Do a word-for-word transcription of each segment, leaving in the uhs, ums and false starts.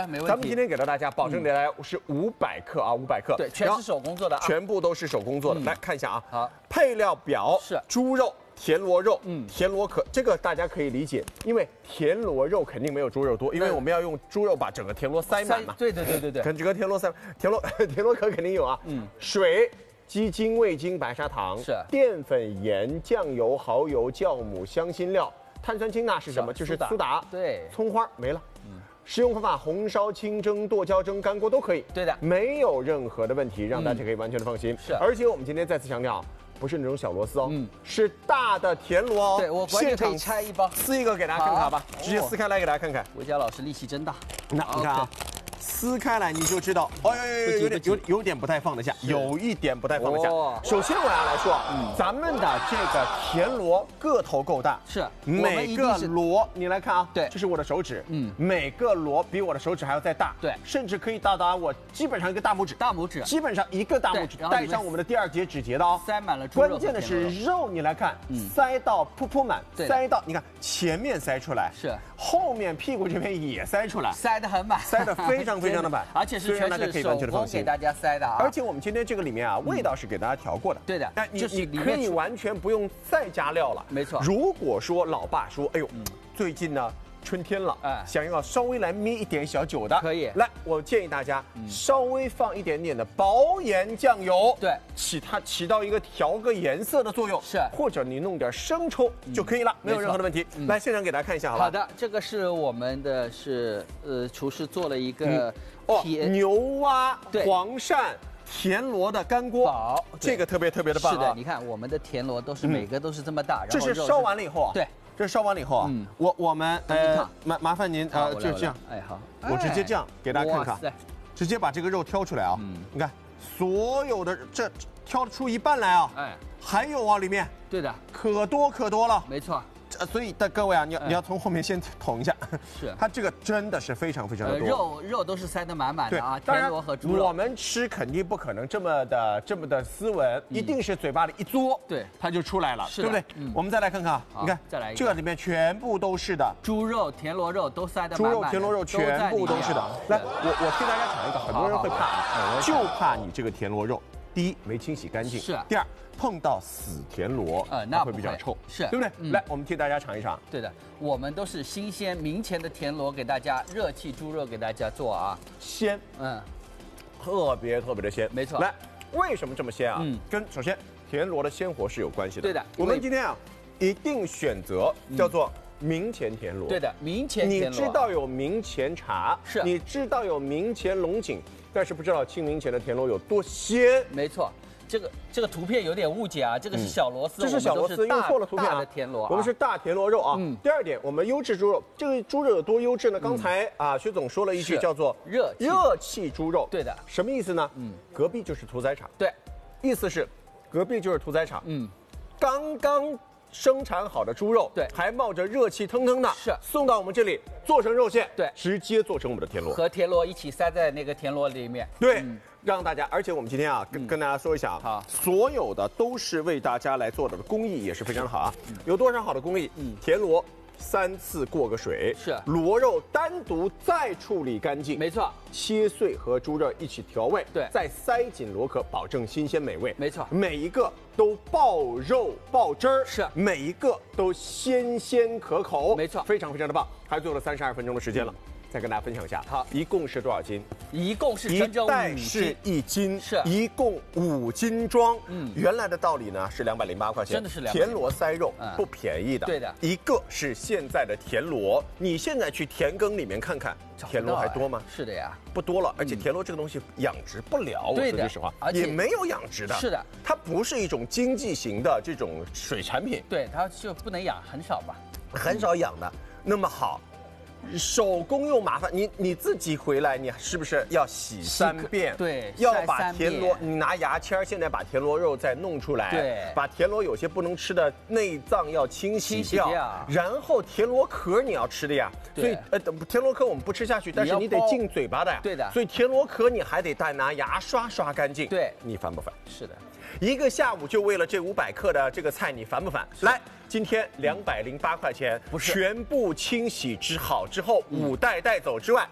的，没问题。 咱们今天给到大家，保证给大家是五百克啊，五百克， 对，全是手工做的啊， 全部都是手工做的。 嗯、 来看一下啊， 好， 配料表是猪肉。 田螺肉， 嗯， 田螺壳，这个大家可以理解，因为田螺肉肯定没有猪肉多，因为我们要用猪肉把整个田螺塞满嘛。 对对对对对， 跟整个田螺塞，田螺田螺壳肯定有啊。嗯，水、鸡精、味精、白砂糖， 是淀粉、盐、酱油、蚝油、酵母、香辛料，碳酸氢钠是什么？就是苏打。 对， 葱花没了。嗯。 使用方法：红烧、清蒸、剁椒蒸、干锅都可以。 对的， 没有任何的问题，让大家可以完全的放心。 是， 而且我们今天再次强调。 不是那种小螺丝哦，嗯，是大的田螺哦。 对，我现场可以拆一包， 撕一个给大家看看好吧，直接撕开来给大家看看。 维嘉老师力气真大， 那你看啊，撕开来你就知道，哦呦，有点有有点不太放得下，有一点不太放得下。首先我要来说，咱们的这个田螺个头够大， 是每个螺你来看啊， 对， 这是我的手指， 嗯， 每个螺比我的手指还要再大， 对， 甚至可以到达我基本上一个大拇指， 大拇指， 基本上一个大拇指，带上我们的第二节指节的哦， 塞满了猪肉。 关键的是肉，你来看，塞到噗噗满，塞到你看前面塞出来， 是后面屁股这边也塞出来， 塞得很满， 塞得非常非常的满， 而且是全是手工给大家塞的啊。 而且我们今天这个里面啊，味道是给大家调过的， 对的， 哎，你你可以完全不用再加料了， 没错。 如果说老爸说，哎呦，最近呢。 春天了，哎，想要稍微来眯一点小酒的， 可以。 来，我建议大家稍微放一点点的薄盐酱油， 对， 起它起到一个调个颜色的作用， 是。 或者你弄点生抽就可以了，没有任何的问题。来，现场给大家看一下，好吧？ 好的，这个是我们的是呃厨师做了一个哦牛蛙黄鳝田螺的干锅，这个特别特别的棒。 是的，你看我们的田螺都是每个都是这么大， 这是烧完了以后啊， 对。 这烧完了以后啊，嗯，我我们呃麻麻烦您呃就这样， 哎好， 我直接这样给大家看看，直接把这个肉挑出来啊， 嗯， 你看所有的这挑出一半来啊，哎，还有啊里面， 对的， 可多可多了， 没错。 所以的各位啊，你要你要从后面先捅一下， 是它这个真的是非常非常的多， 肉肉都是塞得满满的啊，田螺和猪肉。我们吃肯定不可能这么的这么的斯文，一定是嘴巴里一嘬，对，它就出来了，对不对？我们再来看看，你看， 再来一个， 这个里面全部都是的， 猪肉、田螺肉都塞得猪肉、田螺肉全部都是的。来，我我替大家讲一个，很多人会怕，就怕你这个田螺肉。 第一，没清洗干净； 是。 第二，碰到死田螺，呃，那会比较臭， 是对不对？来，我们替大家尝一尝。 对的，我们都是新鲜明前的田螺给大家，热气猪肉给大家做啊， 鲜，嗯，特别特别的鲜， 没错。 来，为什么这么鲜啊？嗯，跟首先田螺的鲜活是有关系的。 对的， 我们今天啊，一定选择叫做。 明前田螺， 对的，明前田螺， 你知道有明前茶， 是， 你知道有明前龙井，但是不知道清明前的田螺有多鲜。 没错，这个这个图片有点误解啊，这个是小螺丝， 这是小螺丝，用错了图片啊。 大的田螺， 我们是大田螺肉啊。嗯。第二点，我们优质猪肉，这个猪肉有多优质呢？刚才啊，薛总说了一句叫做热热气猪肉， 对的， 什么意思呢？嗯，隔壁就是屠宰场， 对， 意思是隔壁就是屠宰场，嗯，刚刚。 生产好的猪肉， 对， 还冒着热气腾腾的， 是送到我们这里做成肉馅， 对， 直接做成我们的田螺， 和田螺一起塞在那个田螺里面， 对，嗯、让大家，而且我们今天啊，跟、嗯、跟大家说一下啊， 好， 所有的都是为大家来做的，工艺也是非常的好啊，嗯、有多少好的工艺？嗯，田螺。 三次过个水， 是螺肉单独再处理干净， 没错， 切碎和猪肉一起调味， 对， 再塞紧螺壳，保证新鲜美味， 没错， 每一个都爆肉爆汁儿， 是每一个都鲜鲜可口， 没错， 非常非常的棒，还做了三十二分钟的时间了。嗯 再跟大家分享一下， 好， 一共是多少斤？ 一共是整整五斤，是一斤， 是一共五斤装。嗯，原来的道理呢是两百零八块钱， 真的是两田螺塞肉不便宜的。 对的， 一个是现在的田螺，你现在去田埂里面看看，田螺还多吗？ 是的呀， 不多了。而且田螺这个东西养殖不了，我说句实话，也没有养殖的。 是的， 它不是一种经济型的这种水产品。 对，它就不能养，很少吧， 很少养的。那么好。 手工又麻烦，你你自己回来，你是不是要洗三遍？ 对， 要把田螺，你拿牙签现在把田螺肉再弄出来， 对， 把田螺有些不能吃的内脏要清洗掉，然后田螺壳你要吃的呀，所以呃田螺壳我们不吃下去，但是你得进嘴巴的呀， 对的， 所以田螺壳你还得再拿牙刷刷干净， 对， 你烦不烦？ 是的。 一个下午就为了这五百克的这个菜，你烦不烦？来，今天两百零八块钱， 不是全部清洗之好之后，五袋带走之外，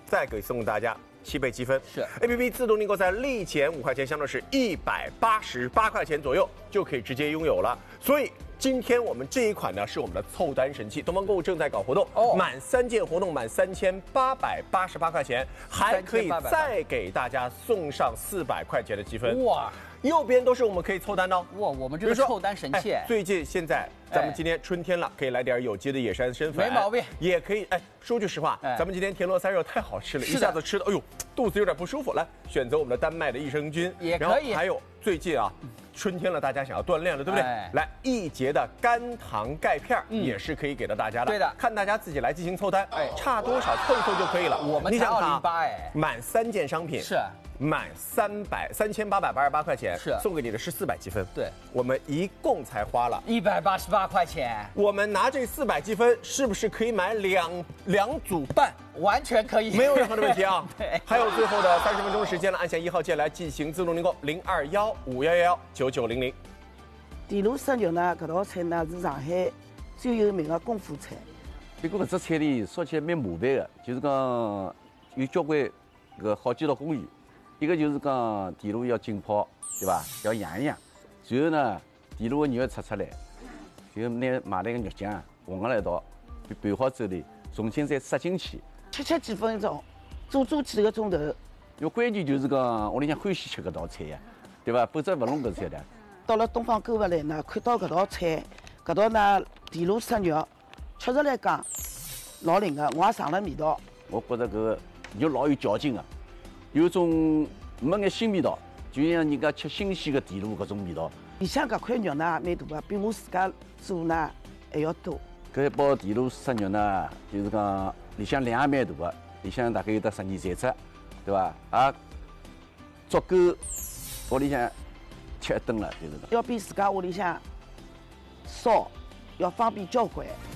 再给送大家七倍积分。 是 A P P 自动订购在立减五块钱，相当是一百八十八块钱左右就可以直接拥有了。所以今天我们这一款呢是我们的凑单神器，东方购物正在搞活动，哦，满三件活动满三千八百八十八块钱，还可以再给大家送上四百块钱的积分。哇！右边都是我们可以凑单的哦。 哇，我们这个凑单神器， 哎，最近现在咱们今天春天了，可以来点有机的野山参粉， 没毛病。也可以，哎，说句实话，咱们今天田螺三肉太好吃了，一下子吃的，哎呦，肚子有点不舒服。来，选择我们的丹麦的益生菌也可以。 还有最近啊，春天了，大家想要锻炼了，对不对？来，一节的甘糖钙片也是可以给到大家的。 对的， 看大家自己来进行凑单，哎，差多少凑一凑就可以了。 我们才二零八哎， 满三件商品是。 满三百三千八百八十八块钱， 是送给你的是四百积分。 对， 我们一共才花了一百八十八块钱。 我们拿这四百积分，是不是可以买两两组半？ 完全可以， 没有任何的问题啊。 对， 还有最后的三十分钟时间了，按下一号键来进行自动订购，零二幺五幺幺幺九九零零。 地螺杀肉呢，搿道菜呢是上海最有名的功夫菜。 不过搿只菜呢，烧起来蛮麻烦的，就是讲有交关搿好几道工序。一个就是讲地螺要浸泡，对吧？要养一养，然后呢，地螺的肉要拆出来，就拿买来个肉酱混合了一道，拌好之后呢，重新再塞进去， 吃吃几分钟，煮煮几个钟头。 因为关键就是讲屋里向欢喜吃搿道菜呀，对吧？否则勿弄搿菜的。 到了东方购物来呢，看到搿道菜，搿道呢地螺杀肉，确实来讲老灵个，我也尝了味道。 我觉着搿个肉老有嚼劲个。有种没眼新味道，就像人家吃新鲜的地螺搿种味道。 里向搿块肉呢蛮大个，比我自家做呢还要多。 搿一包地螺杀肉呢，就是讲里向量也蛮大个，里向大概有得十二三只，对伐？也足够屋里向吃一顿了，就是讲。 要比自家屋里向烧要方便交关。